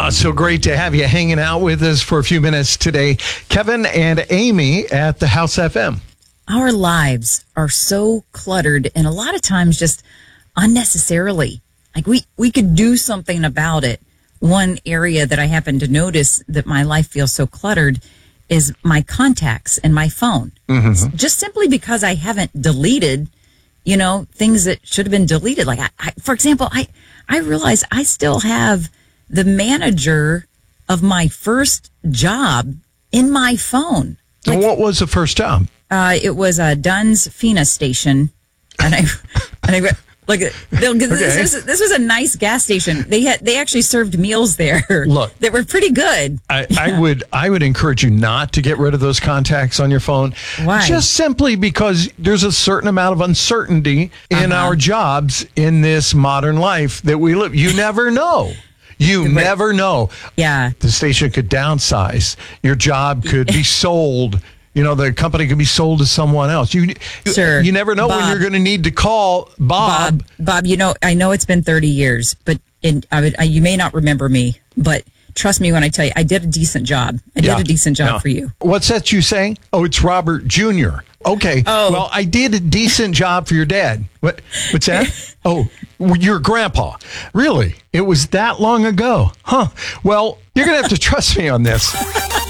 So great to have you hanging out with us for a few minutes today. Kevin and Amy at the House FM. Our lives are so cluttered and a lot of times just unnecessarily. Like we could do something about it. One area that I happen to notice that my life feels so cluttered is my contacts and my phone. Mm-hmm. Just simply because I haven't deleted, things that should have been deleted. Like, for example, I realize I still have the manager of my first job in my phone. Like, and what was the first job? It was a Dunn's Fina station, and I like this was a nice gas station. They actually served meals there. Look, that were pretty good. I would encourage you not to get rid of those contacts on your phone. Why? Just simply because there's a certain amount of uncertainty in our jobs in this modern life that we live. You never know. You never know. Yeah. The station could downsize. Your job could be sold. The company could be sold to someone else. You never know when you're going to need to call Bob. Bob, I know it's been 30 years, but you may not remember me, but trust me when I tell you, I did a decent job. I did a decent job for you. What's that you saying? Oh, it's Robert Jr. Okay. Oh. Well, I did a decent job for your dad. What's that? Oh, your grandpa. Really? It was that long ago? Huh. Well, you're going to have to trust me on this.